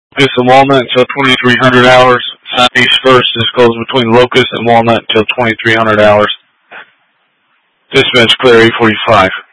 Locust and Walnut until 2300 hours. Southeast first, this goes between Locust and Walnut until 2300 hours. Dispatch clear 845.